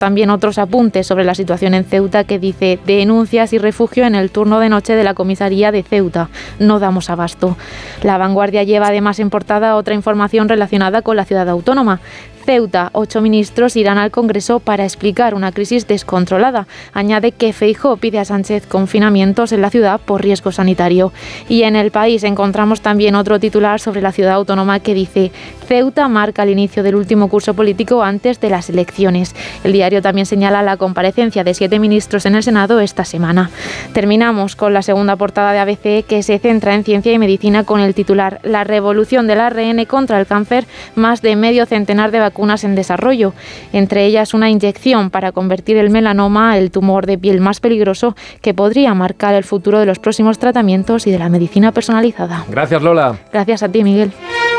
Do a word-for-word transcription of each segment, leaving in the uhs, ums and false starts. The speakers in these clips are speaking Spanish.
también otros apuntes sobre la situación en Ceuta que dice: denuncias y refugio en el turno de noche de la comisaría de Ceuta. No damos abasto. La Vanguardia lleva además en portada otra información relacionada con la ciudad autónoma. Ceuta, ocho ministros irán al Congreso para explicar una crisis descontrolada. Añade que Feijóo pide a Sánchez confinamientos en la ciudad por riesgo sanitario. Y en El País encontramos también otro titular sobre la ciudad autónoma que dice: Ceuta marca el inicio del último curso político antes de las elecciones. El diario también señala la comparecencia de siete ministros en el Senado esta semana. Terminamos con la segunda portada de A B C, que se centra en ciencia y medicina con el titular: La revolución del A R N contra el cáncer, más de medio centenar de vacunas vacunas en desarrollo, entre ellas una inyección para convertir el melanoma, el tumor de piel más peligroso, que podría marcar el futuro de los próximos tratamientos y de la medicina personalizada. Gracias, Lola. Gracias a ti, Miguel.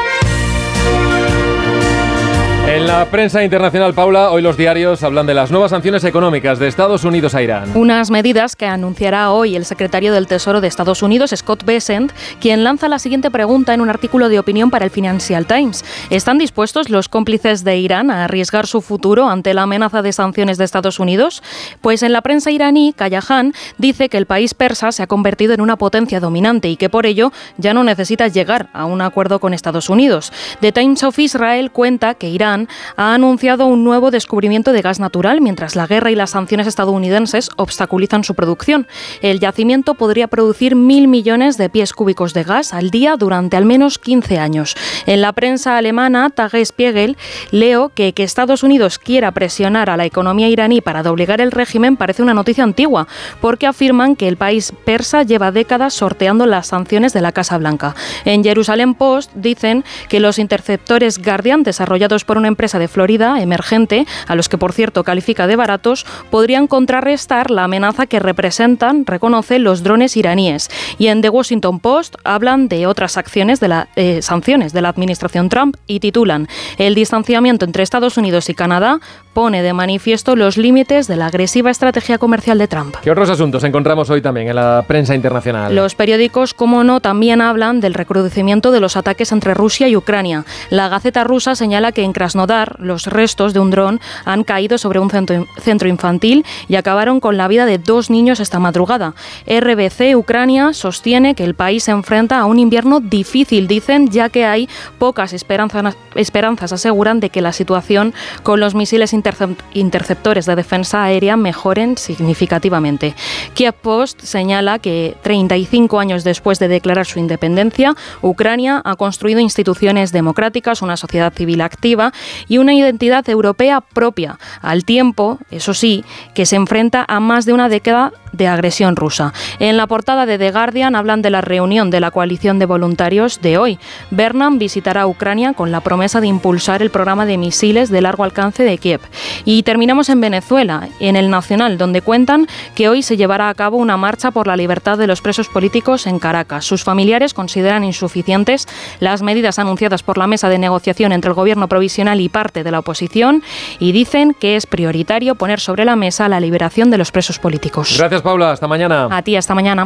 En la prensa internacional, Paula, hoy los diarios hablan de las nuevas sanciones económicas de Estados Unidos a Irán. Unas medidas que anunciará hoy el secretario del Tesoro de Estados Unidos, Scott Bessent, quien lanza la siguiente pregunta en un artículo de opinión para el Financial Times. ¿Están dispuestos los cómplices de Irán a arriesgar su futuro ante la amenaza de sanciones de Estados Unidos? Pues en la prensa iraní, Kayahan dice que el país persa se ha convertido en una potencia dominante y que por ello ya no necesita llegar a un acuerdo con Estados Unidos. The Times of Israel cuenta que Irán ha anunciado un nuevo descubrimiento de gas natural mientras la guerra y las sanciones estadounidenses obstaculizan su producción. El yacimiento podría producir mil millones de pies cúbicos de gas al día durante al menos quince años. En la prensa alemana, Tagesspiegel, leo que que Estados Unidos quiera presionar a la economía iraní para doblegar el régimen parece una noticia antigua, porque afirman que el país persa lleva décadas sorteando las sanciones de la Casa Blanca. En Jerusalem Post dicen que los interceptores Guardian, desarrollados por una empresa de Florida emergente, a los que por cierto califica de baratos, podrían contrarrestar la amenaza que representan, reconoce, los drones iraníes. Y en The Washington Post hablan de otras acciones de la, eh, sanciones de la administración Trump y titulan: el distanciamiento entre Estados Unidos y Canadá pone de manifiesto los límites de la agresiva estrategia comercial de Trump. ¿Qué otros asuntos encontramos hoy también en la prensa internacional? Los periódicos, como no, también hablan del recrudecimiento de los ataques entre Rusia y Ucrania. La Gaceta rusa señala que en Krasnodar los restos de un dron han caído sobre un centro, centro infantil y acabaron con la vida de dos niños esta madrugada. R B C Ucrania sostiene que el país se enfrenta a un invierno difícil, dicen, ya que hay pocas esperanzas, esperanzas aseguran, de que la situación con los misiles interceptores de defensa aérea mejoren significativamente. Kiev Post señala que treinta y cinco años después de declarar su independencia, Ucrania ha construido instituciones democráticas, una sociedad civil activa y una identidad europea propia, al tiempo, eso sí, que se enfrenta a más de una década de agresión rusa. En la portada de The Guardian hablan de la reunión de la coalición de voluntarios de hoy. Bernam visitará Ucrania con la promesa de impulsar el programa de misiles de largo alcance de Kiev. Y terminamos en Venezuela, en El Nacional, donde cuentan que hoy se llevará a cabo una marcha por la libertad de los presos políticos en Caracas. Sus familiares consideran insuficientes las medidas anunciadas por la mesa de negociación entre el gobierno provisional y parte de la oposición y dicen que es prioritario poner sobre la mesa la liberación de los presos políticos. Gracias, Paula. Hasta mañana. A ti, hasta mañana.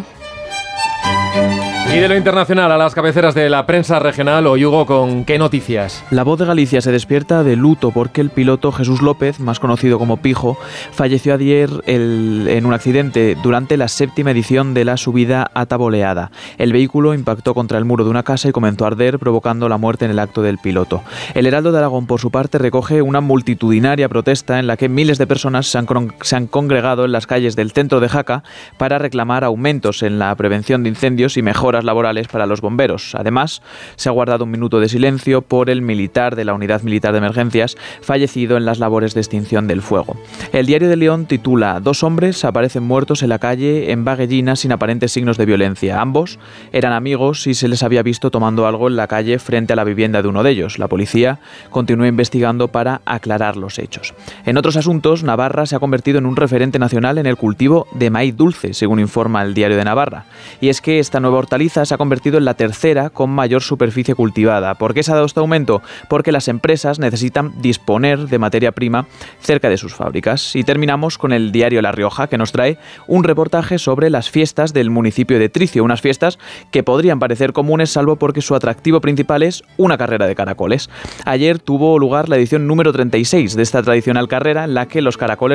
Y de lo internacional a las cabeceras de la prensa regional, hoy Hugo, ¿con qué noticias? La Voz de Galicia se despierta de luto porque el piloto Jesús López, más conocido como Pijo, falleció ayer el, en un accidente durante la séptima edición de la subida a Taboleada. El vehículo impactó contra el muro de una casa y comenzó a arder, provocando la muerte en el acto del piloto. El Heraldo de Aragón, por su parte, recoge una multitudinaria protesta en la que miles de personas se han, se han congregado en las calles del centro de Jaca para reclamar aumentos en la prevención de incendios y mejoras laborales para los bomberos. Además, se ha guardado un minuto de silencio por el militar de la Unidad Militar de Emergencias fallecido en las labores de extinción del fuego. El Diario de León titula: dos hombres aparecen muertos en la calle en Baguellina sin aparentes signos de violencia. Ambos eran amigos y se les había visto tomando algo en la calle frente a la vivienda de uno de ellos. La policía continúa investigando para aclarar los hechos. En otros asuntos, Navarra se ha convertido en un referente nacional en el cultivo de maíz dulce, según informa el Diario de Navarra. Y es que esta nueva hortaliza Hortaliza se ha convertido en la tercera con mayor superficie cultivada. ¿Por qué se ha dado este aumento? Porque las empresas necesitan disponer de materia prima cerca de sus fábricas. Y terminamos con el diario La Rioja, que nos trae un reportaje sobre las fiestas del municipio de Tricio, unas fiestas que podrían parecer comunes salvo porque su atractivo principal es una carrera de caracoles. Ayer tuvo lugar la edición número treinta y seis de esta tradicional carrera en la que los caracoles